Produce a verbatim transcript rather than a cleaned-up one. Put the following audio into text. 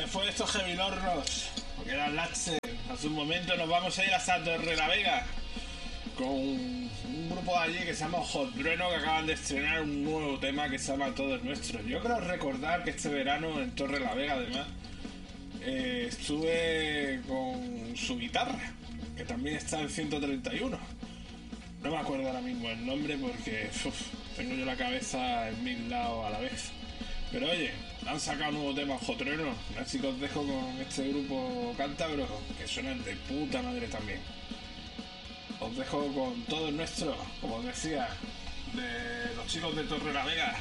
después de estos gemilorros, porque eran Lache, hace un momento nos vamos a ir hasta Torre la Vega con un, un grupo de allí que se llama Hot Trueno, que acaban de estrenar un nuevo tema que se llama Todo es Nuestro. Yo creo recordar que este verano en Torre la Vega, además, eh, estuve con su guitarra, que también está en ciento treinta y uno. No me acuerdo ahora mismo el nombre porque uf, tengo yo la cabeza en mil lados a la vez. Pero oye, han sacado un nuevo tema Hot Trueno, así que os dejo con este grupo cántabro que suenan de puta madre también. Os dejo con Todo es Nuestro, como os decía, de los chicos de Torre la Vega.